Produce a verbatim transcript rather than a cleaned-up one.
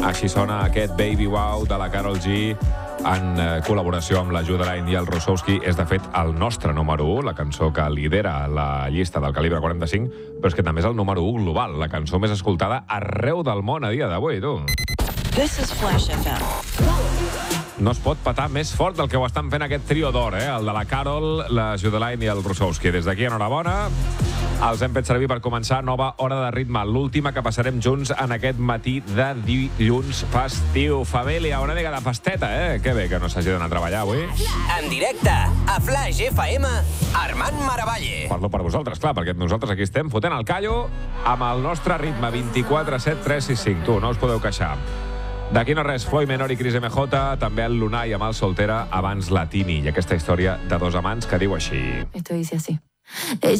Així sona aquest Baby Wow de la Karol G en col·laboració amb la Judeline i el Rossowski. És, de fet, el nostre número u, la cançó que lidera la llista del Calibre quaranta-cinc, però és que també és el número u global, la cançó més escoltada arreu del món a dia d'avui, tu. This is Flash F M. No es pot patar més fort del que ho estan fent aquest trio d'or, eh? El de la Karol, la Judeline i el Rossowski. Des d'aquí, enhorabona. Els hem fet servir per començar nova hora de ritme, l'última que passarem junts en aquest matí de dilluns festiu. Família, una mica de festeta, eh? Que bé que no s'hagi d'anar a treballar avui. En directe, a Flash F M, Armand Maravalle. Parlo per vosaltres, clar, perquè nosaltres aquí estem fotent el callo amb el nostre ritme vint-i-quatre set tres sis cinc. Tu, no us podeu queixar. D'aquí no res, Floyd Menor i Cris M J, també el Lunay amb el Soltera, abans la Tini, i aquesta història de dos amants que diu així. Esto dice así. Ella